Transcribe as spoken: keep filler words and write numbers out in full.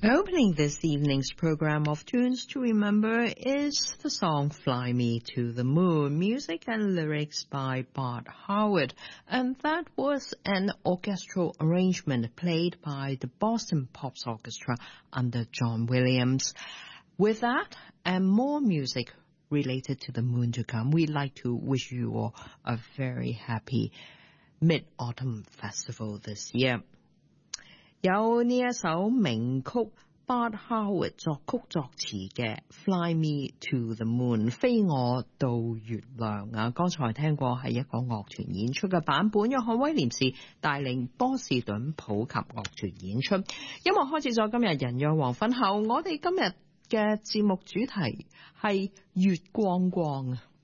Opening this evening's program of Tunes to Remember is the song Fly Me to the Moon, music and lyrics by Bart Howard. And that was an orchestral arrangement played by the Boston Pops Orchestra under John Williams. With that and more music related to the moon to come, we'd like to wish you all a very happy Mid-Autumn Festival this year. 有呢一首名曲 Bart Howard 作曲作詞嘅 Fly Me to the Moon 飛我到月亮啊，剛才聽過係一個樂團演出嘅版本，約翰威廉士帶領波士頓普及樂團演出。音樂開始咗今日人約黃昏後，我哋今日嘅節目主題係月光光啊。